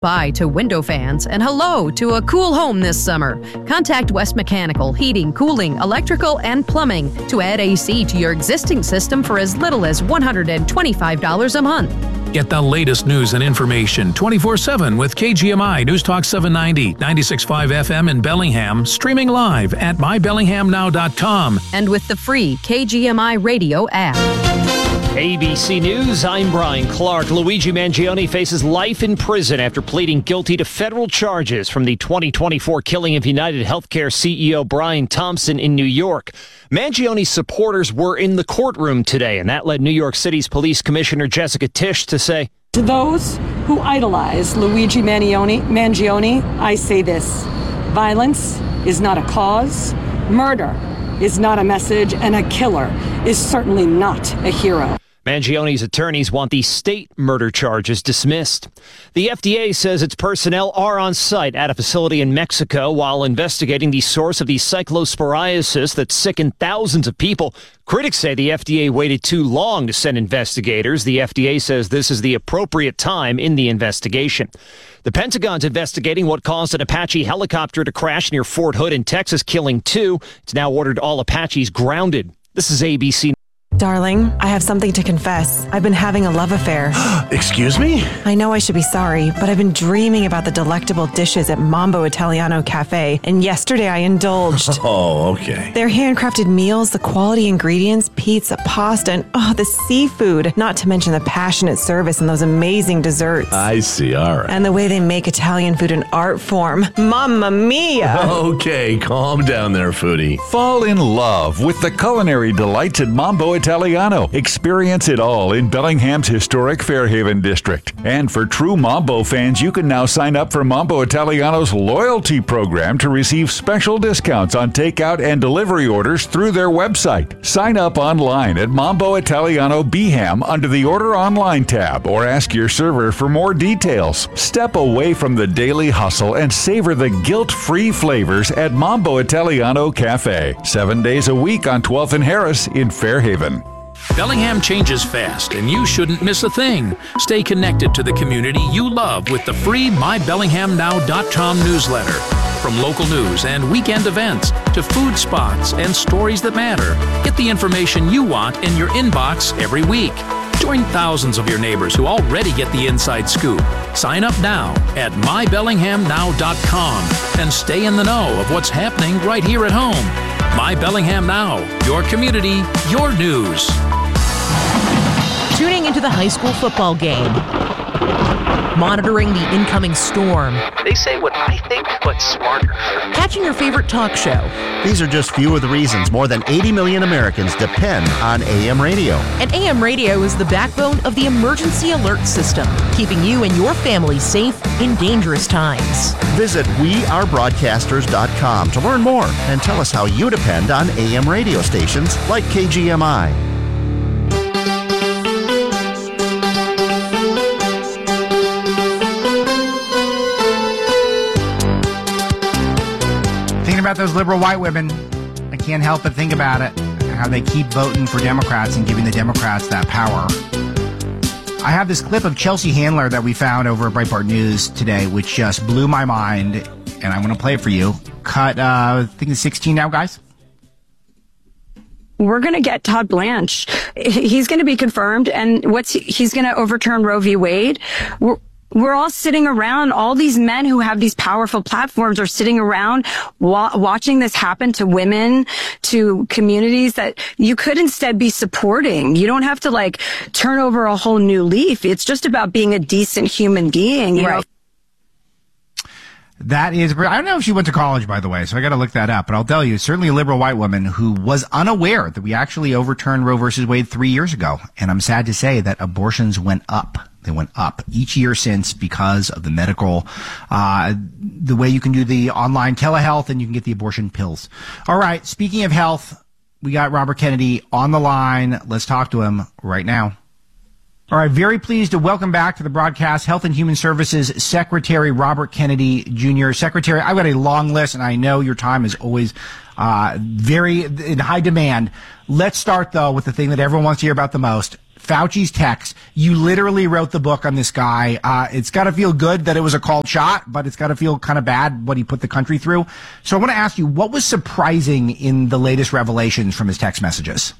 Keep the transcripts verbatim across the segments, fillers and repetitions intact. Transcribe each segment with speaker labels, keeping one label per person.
Speaker 1: Bye to window fans and hello to a cool home this summer. Contact West Mechanical, Heating, Cooling, Electrical, and Plumbing to add A C to your existing system for as little as one hundred twenty-five dollars a month.
Speaker 2: Get the latest news and information twenty-four seven with K G M I News Talk seven ninety, ninety-six point five F M in Bellingham, streaming live at my bellingham now dot com.
Speaker 1: And with the free K G M I radio app.
Speaker 3: A B C News, I'm Brian Clark. Luigi Mangione faces life in prison after pleading guilty to federal charges from the twenty twenty-four killing of United Healthcare C E O Brian Thompson in New York. Mangione's supporters were in the courtroom today, and that led New York City's Police Commissioner Jessica Tisch to say,
Speaker 4: "To those who idolize Luigi Mangione, Mangione, I say this. Violence is not a cause. Murder is not a message, and a killer is certainly not a hero."
Speaker 3: Mangione's attorneys want the state murder charges dismissed. The F D A says its personnel are on site at a facility in Mexico while investigating the source of the cyclosporiasis that sickened thousands of people. Critics say the F D A waited too long to send investigators. The F D A says this is the appropriate time in the investigation. The Pentagon's investigating what caused an Apache helicopter to crash near Fort Hood in Texas, killing two. It's now ordered all Apaches grounded. This is A B C.
Speaker 5: Darling, I have something to confess. I've been having a love affair.
Speaker 6: Excuse me?
Speaker 5: I know I should be sorry, but I've been dreaming about the delectable dishes at Mambo Italiano Cafe, and yesterday I indulged.
Speaker 6: Oh, okay.
Speaker 5: Their handcrafted meals, the quality ingredients, pizza, pasta, and oh, the seafood, not to mention the passionate service and those amazing desserts.
Speaker 6: I see, all right.
Speaker 5: And the way they make Italian food an art form. Mamma mia!
Speaker 6: Okay, calm down there, foodie.
Speaker 7: Fall in love with the culinary delights at Mambo Italiano. Experience it all in Bellingham's historic Fairhaven district. And for true Mambo fans, you can now sign up for Mambo Italiano's loyalty program to receive special discounts on takeout and delivery orders through their website. Sign up online at Mambo Italiano Beeham under the Order Online tab or ask your server for more details. Step away from the daily hustle and savor the guilt-free flavors at Mambo Italiano Cafe. Seven days a week on twelfth and Harris in Fairhaven.
Speaker 2: Bellingham changes fast, and you shouldn't miss a thing. Stay connected to the community you love with the free my bellingham now dot com newsletter. From local news and weekend events to food spots and stories that matter, get the information you want in your inbox every week. Join thousands of your neighbors who already get the inside scoop. Sign up now at my bellingham now dot com and stay in the know of what's happening right here at home. My Bellingham Now, your community, your news.
Speaker 8: Tuning into the high school football game. Monitoring the incoming storm.
Speaker 9: They say what I think, but smarter.
Speaker 8: Catching your favorite talk show.
Speaker 10: These are just few of the reasons more than eighty million Americans depend on A M radio.
Speaker 8: And A M radio is the backbone of the emergency alert system, keeping you and your family safe in dangerous times.
Speaker 10: Visit we are broadcasters dot com to learn more and tell us how you depend on A M radio stations like K G M I.
Speaker 11: About those liberal white women, I can't help but think about it, how they keep voting for Democrats and giving the Democrats that power. I have this clip of Chelsea Handler that we found over at Breitbart News today, which just blew my mind, and I want to play it for you. Cut, uh, I think it's sixteen now, guys.
Speaker 12: We're going to get Todd Blanche. He's going to be confirmed, and what's he, he's going to overturn Roe v. Wade. We're, We're all sitting around, all these men who have these powerful platforms are sitting around wa- watching this happen to women, to communities that you could instead be supporting. You don't have to like turn over a whole new leaf. It's just about being a decent human being, you
Speaker 11: right.
Speaker 12: know.
Speaker 11: That is great. I don't know if she went to college, by the way, so I got to look that up. But I'll tell you, certainly a liberal white woman who was unaware that we actually overturned Roe versus Wade three years ago. And I'm sad to say that abortions went up. They went up each year since because of the medical, uh, the way you can do the online telehealth and you can get the abortion pills. All right. Speaking of health, we got Robert Kennedy on the line. Let's talk to him right now. All right, very pleased to welcome back to the broadcast Health and Human Services Secretary Robert Kennedy Junior Secretary, I've got a long list, and I know your time is always uh, very in high demand. Let's start, though, with the thing that everyone wants to hear about the most. Fauci's text. You literally wrote the book on this guy. Uh, it's got to feel good that it was a called shot, but it's got to feel kind of bad what he put the country through. So I want to ask you, what was surprising in the latest revelations from his text messages?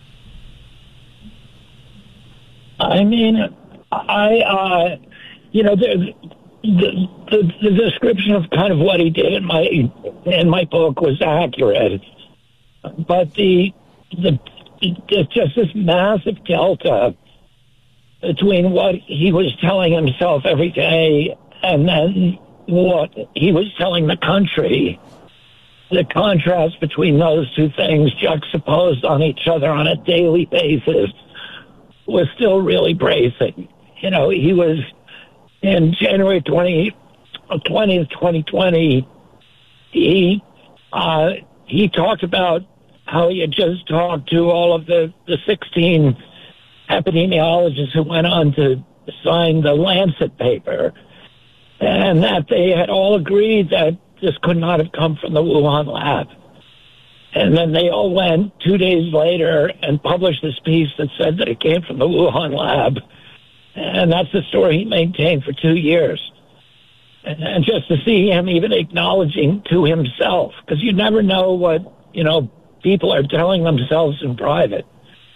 Speaker 13: I mean, I, uh, you know, the, the, the, the description of kind of what he did in my, in my book was accurate. But the, the, it's just this massive delta between what he was telling himself every day and then what he was telling the country. The contrast between those two things juxtaposed on each other on a daily basis was still really bracing. You know, he was in January twentieth, twenty twenty, he, uh, he talked about how he had just talked to all of the, the sixteen epidemiologists who went on to sign the Lancet paper, and that they had all agreed that this could not have come from the Wuhan lab. And then they all went two days later and published this piece that said that it came from the Wuhan lab. And that's the story he maintained for two years. And, and just to see him even acknowledging to himself, because you never know what, you know, people are telling themselves in private.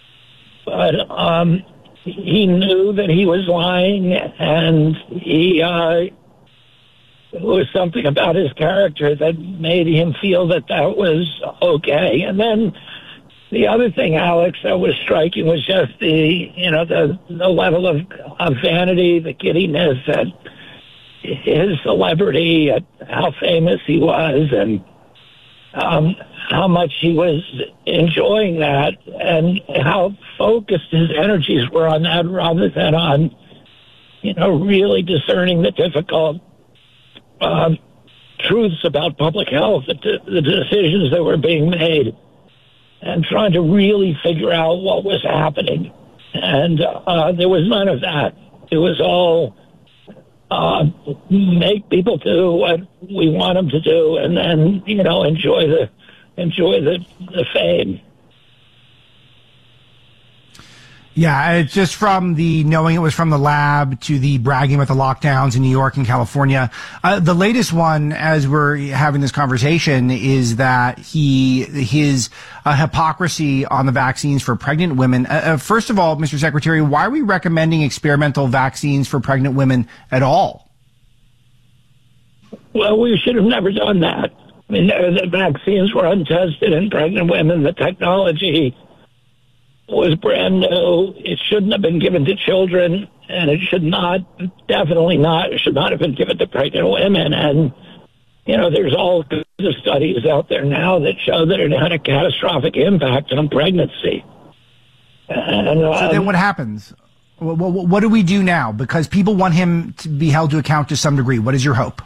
Speaker 13: But um, he knew that he was lying, and he... Uh, It was something about his character that made him feel that that was okay. And then the other thing, Alex, that was striking was just the, you know, the, the level of, of vanity, the giddiness at his celebrity, at how famous he was, and um, how much he was enjoying that, and how focused his energies were on that rather than on, you know, really discerning the difficult Uh, truths about public health, the, the decisions that were being made, and trying to really figure out what was happening. And uh, there was none of that. It was all uh, make people do what we want them to do, and then, you know, enjoy the enjoy the, the fame.
Speaker 11: Yeah, it's just from the knowing it was from the lab to the bragging about the lockdowns in New York and California. Uh, the latest one, as we're having this conversation, is that he his uh, hypocrisy on the vaccines for pregnant women. Uh, uh, first of all, Mister Secretary, why are we recommending experimental vaccines for pregnant women at all?
Speaker 13: Well, we should have never done that. I mean, the vaccines were untested in pregnant women. The technology was brand new. It shouldn't have been given to children, and it should not, definitely not, it should not have been given to pregnant women. And, you know, there's all kinds of studies out there now that show that it had a catastrophic impact on pregnancy. And, um,
Speaker 11: so then what happens? What, what, what do we do now? Because people want him to be held to account to some degree. What is your hope?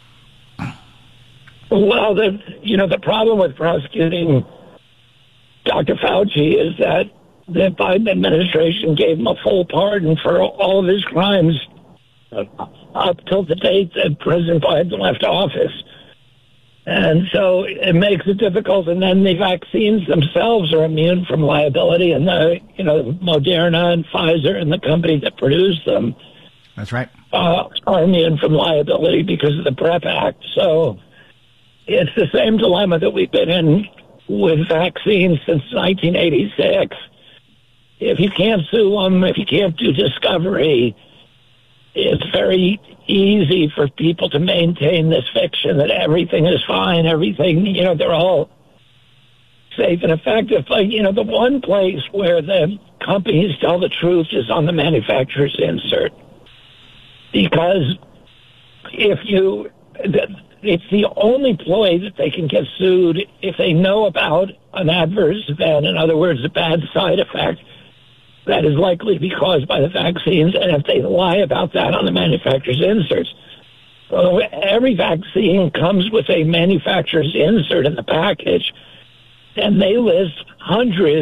Speaker 13: Well, the, you know, the problem with prosecuting Doctor Fauci is that the Biden administration gave him a full pardon for all of his crimes up till the date that President Biden left office. And so it makes it difficult. And then the vaccines themselves are immune from liability. And the, you know, Moderna and Pfizer and the company that produced them.
Speaker 11: That's right.
Speaker 13: Uh, are immune from liability because of the PrEP Act. So it's the same dilemma that we've been in with vaccines since nineteen eighty-six. If you can't sue them, if you can't do discovery, it's very easy for people to maintain this fiction that everything is fine, everything, you know, they're all safe and effective. Like, you know, the one place where the companies tell the truth is on the manufacturer's insert. Because if you... it's the only ploy that they can get sued if they know about an adverse event, in other words, a bad side effect that is likely to be caused by the vaccines, and if they lie about that on the manufacturer's inserts. So every vaccine comes with a manufacturer's insert in the package, and they list hundreds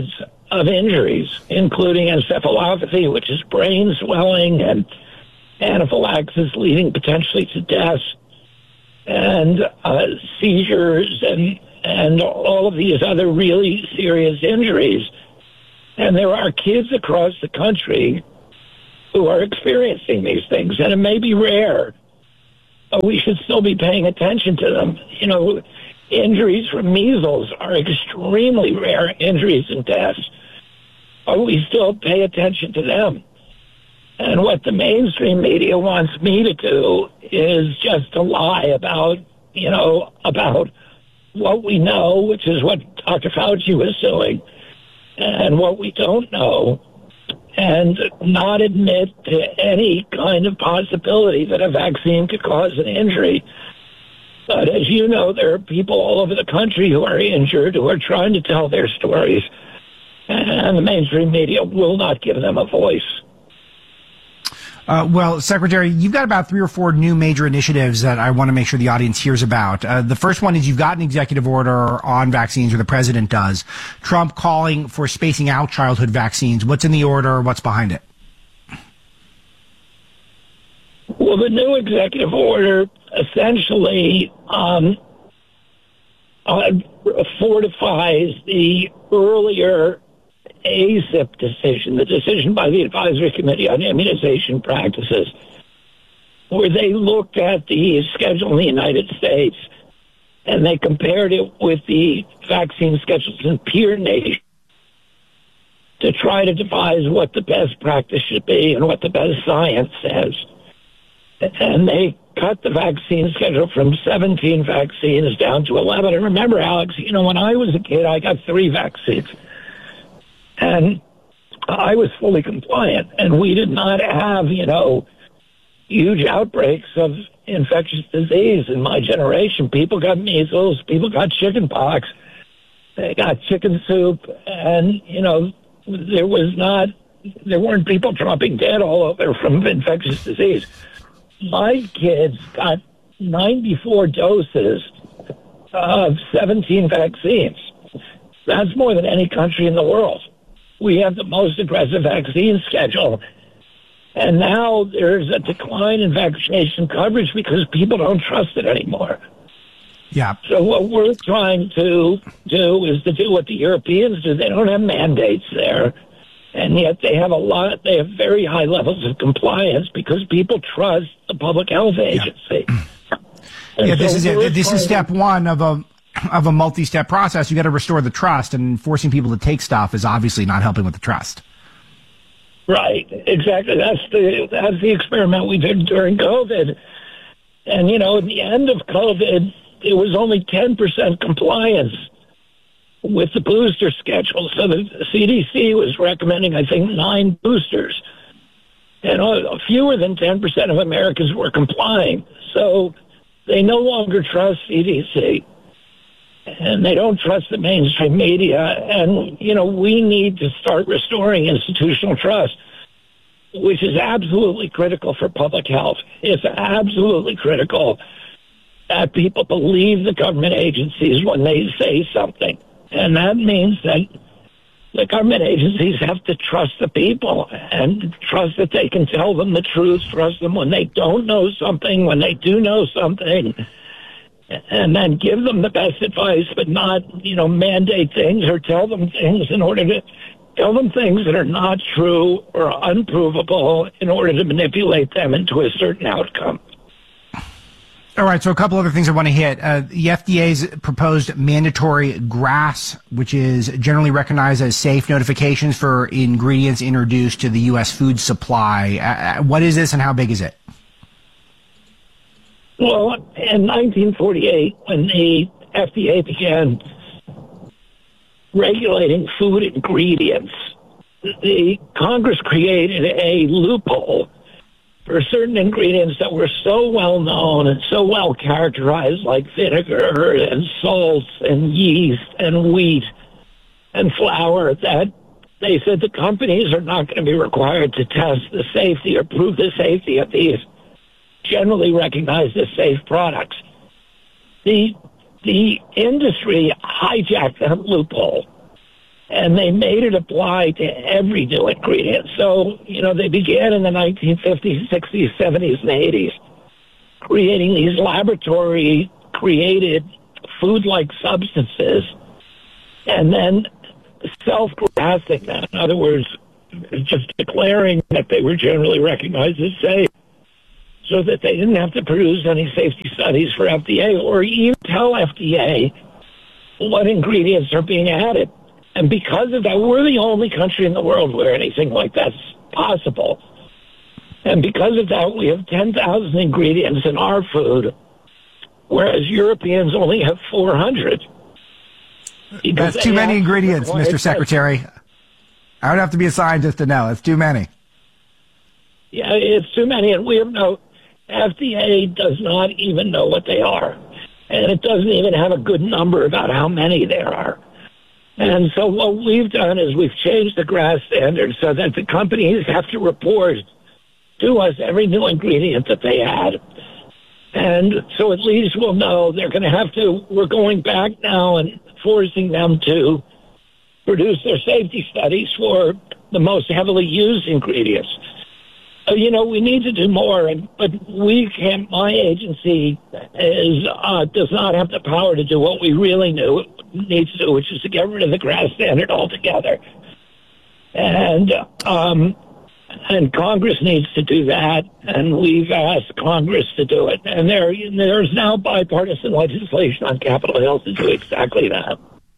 Speaker 13: of injuries, including encephalopathy, which is brain swelling, and anaphylaxis leading potentially to death, and uh, seizures, and and all of these other really serious injuries. And there are kids across the country who are experiencing these things, and it may be rare, but we should still be paying attention to them. You know, injuries from measles are extremely rare injuries and deaths, but we still pay attention to them. And what the mainstream media wants me to do is just to lie about, you know, about what we know, which is what Doctor Fauci was doing, and what we don't know, and not admit to any kind of possibility that a vaccine could cause an injury. But as you know, there are people all over the country who are injured, who are trying to tell their stories, and the mainstream media will not give them a voice.
Speaker 11: Uh, well, Secretary, you've got about three or four new major initiatives that I want to make sure the audience hears about. Uh, the first one is you've got an executive order on vaccines, or the president does. Trump calling for spacing out childhood vaccines. What's in the order? What's behind it?
Speaker 13: Well, the new executive order essentially um, uh, fortifies the earlier A C I P decision, the decision by the Advisory Committee on Immunization Practices, where they looked at the schedule in the United States and they compared it with the vaccine schedules in peer nations to try to devise what the best practice should be and what the best science says. And they cut the vaccine schedule from seventeen vaccines down to eleven. And remember, Alex, you know, when I was a kid, I got three vaccines. And I was fully compliant, and we did not have, you know, huge outbreaks of infectious disease in my generation. People got measles, people got chicken pox, they got chicken soup, and, you know, there was not, there weren't people dropping dead all over from infectious disease. My kids got ninety-four doses of seventeen vaccines. That's more than any country in the world. We have the most aggressive vaccine schedule. And now there's a decline in vaccination coverage because people don't trust it anymore.
Speaker 11: Yeah.
Speaker 13: So what we're trying to do is to do what the Europeans do. They don't have mandates there. And yet they have a lot, they have very high levels of compliance because people trust the public health agency.
Speaker 11: Yeah, yeah this
Speaker 13: so
Speaker 11: is it. This is step one of a of a multi-step process. You got to restore the trust, and forcing people to take stuff is obviously not helping with the trust.
Speaker 13: Right, exactly. That's the that's the experiment we did during COVID. And, you know, at the end of COVID, it was only ten percent compliance with the booster schedule. So the C D C was recommending, I think, nine boosters. And fewer than ten percent of Americans were complying. So they no longer trust C D C. And they don't trust the mainstream media. And, you know, we need to start restoring institutional trust, which is absolutely critical for public health. It's absolutely critical that people believe the government agencies when they say something. And that means that the government agencies have to trust the people and trust that they can tell them the truth, trust them when they don't know something, when they do know something, and then give them the best advice, but not, you know, mandate things or tell them things in order to tell them things that are not true or unprovable in order to manipulate them into a certain outcome.
Speaker 11: All right, so a couple other things I want to hit. Uh, the F D A's proposed mandatory G R A S, which is generally recognized as safe notifications for ingredients introduced to the U S food supply. Uh, what is this and how big is it?
Speaker 13: Well, in nineteen forty-eight, when the F D A began regulating food ingredients, the Congress created a loophole for certain ingredients that were so well known and so well characterized, like vinegar and salts and yeast and wheat and flour, that they said the companies are not going to be required to test the safety or prove the safety of these generally recognized as safe products. The the industry hijacked that loophole and they made it apply to every new ingredient. So, you know, they began in the nineteen fifties, sixties, seventies, and eighties, creating these laboratory-created food-like substances, and then self-grasping them. In other words, just declaring that they were generally recognized as safe, so that they didn't have to produce any safety studies for F D A or even tell F D A what ingredients are being added. And because of that, we're the only country in the world where anything like that's possible. And because of that, we have ten thousand ingredients in our food, whereas Europeans only have four hundred.
Speaker 11: That's too many ingredients, Mister Secretary. I don't have to be a scientist to know. It's too many.
Speaker 13: Yeah, it's too many, and we have no... F D A does not even know what they are, and it doesn't even have a good number about how many there are. And so what we've done is we've changed the GRAS standards so that the companies have to report to us every new ingredient that they add. And so at least we'll know they're going to have to, we're going back now and forcing them to produce their safety studies for the most heavily used ingredients. Uh, you know, we need to do more, and but we can't, my agency is, uh, does not have the power to do what we really knew, need to do, which is to get rid of the GRAS standard altogether. And, um, and Congress needs to do that, and we've asked Congress to do it. And there, there's now bipartisan legislation on Capitol Hill to do exactly that.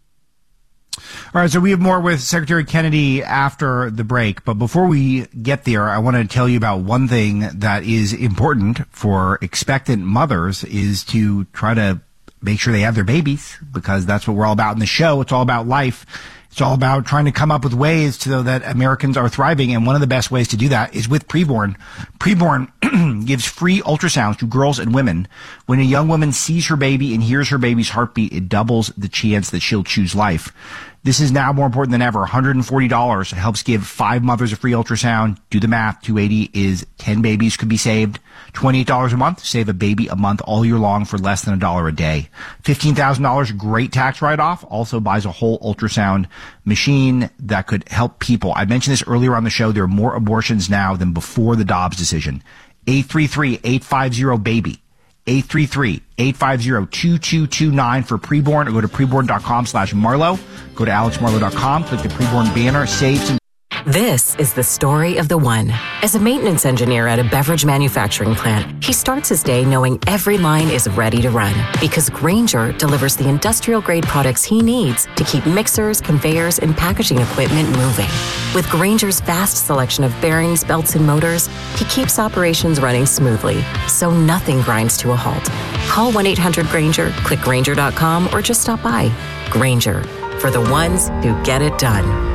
Speaker 11: All right, so we have more with Secretary Kennedy after the break. But before we get there, I want to tell you about one thing that is important for expectant mothers is to try to make sure they have their babies, because that's what we're all about in the show. It's all about life. It's all about trying to come up with ways so that Americans are thriving. And one of the best ways to do that is with Preborn. Preborn gives free ultrasounds to girls and women. When a young woman sees her baby and hears her baby's heartbeat, it doubles the chance that she'll choose life. This is now more important than ever. one hundred forty dollars. It helps give five mothers a free ultrasound. Do the math. two hundred eighty dollars is ten babies could be saved. twenty-eight dollars a month. Save a baby a month all year long for less than a dollar a day. fifteen thousand dollars. Great tax write-off. Also buys a whole ultrasound machine that could help people. I mentioned this earlier on the show. There are more abortions now than before the Dobbs decision. eight three three, eight five zero, BABY. eight three three, eight five zero, two two two nine for Preborn, or go to preborn.com slash Marlowe. Go to alex marlowe dot com, click the Preborn banner, save some.
Speaker 14: This is the story of the one. As a maintenance engineer at a beverage manufacturing plant, he starts his day knowing every line is ready to run, because Grainger delivers the industrial-grade products he needs to keep mixers, conveyors, and packaging equipment moving. With Grainger's vast selection of bearings, belts, and motors, he keeps operations running smoothly, so nothing grinds to a halt. Call one eight hundred Grainger, click Grainger dot com, or just stop by. Grainger, for the ones who get it done.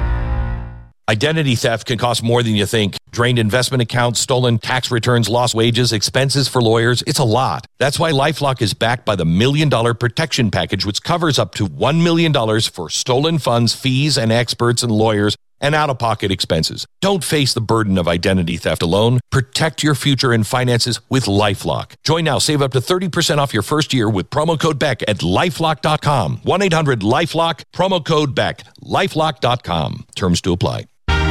Speaker 15: Identity theft can cost more than you think. Drained investment accounts, stolen tax returns, lost wages, expenses for lawyers. It's a lot. That's why LifeLock is backed by the Million Dollar Protection Package, which covers up to one million dollars for stolen funds, fees, and experts and lawyers, and out-of-pocket expenses. Don't face the burden of identity theft alone. Protect your future and finances with LifeLock. Join now. Save up to thirty percent off your first year with promo code Beck at lifelock dot com. one eight hundred LifeLock, promo code Beck, lifelock dot com. Terms to apply.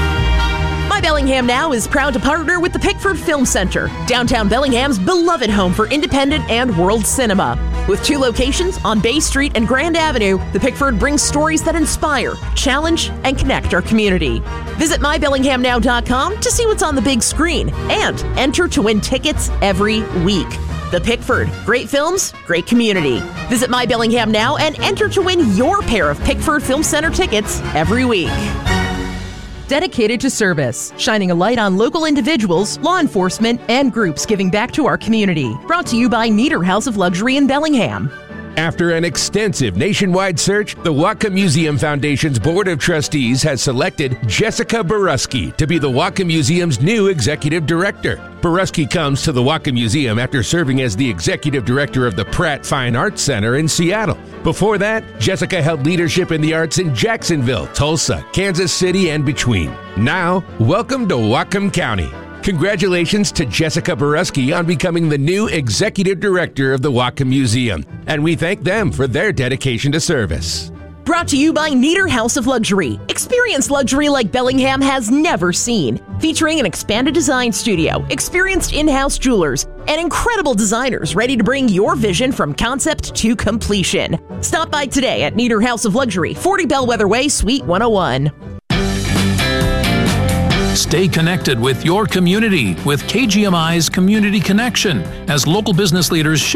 Speaker 8: My Bellingham Now is proud to partner with the Pickford Film Center, downtown Bellingham's beloved home for independent and world cinema. With two locations on Bay Street and Grand Avenue, the Pickford brings stories that inspire, challenge, and connect our community. Visit my bellingham now dot com to see what's on the big screen and enter to win tickets every week. The Pickford, great films, great community. Visit My Bellingham Now and enter to win your pair of Pickford Film Center tickets every week.
Speaker 1: Dedicated to service, shining a light on local individuals, law enforcement, and groups giving back to our community. Brought to you by Nieder House of Luxury in Bellingham.
Speaker 16: After an extensive nationwide search, the Whatcom Museum Foundation's Board of Trustees has selected Jessica Boruski to be the Whatcom Museum's new executive director. Boruski comes to the Whatcom Museum after serving as the executive director of the Pratt Fine Arts Center in Seattle. Before that, Jessica held leadership in the arts in Jacksonville, Tulsa, Kansas City, and between. Now, welcome to Whatcom County. Congratulations to Jessica Boruski on becoming the new executive director of the Whatcom Museum, and we thank them for their dedication to service.
Speaker 8: Brought to you by Nieder House of Luxury. Experience luxury like Bellingham has never seen. Featuring an expanded design studio, experienced in-house jewelers, and incredible designers ready to bring your vision from concept to completion. Stop by today at Nieder House of Luxury, forty Bellwether Way, Suite one oh one.
Speaker 2: Stay connected with your community with K G M I's Community Connection as local business leaders share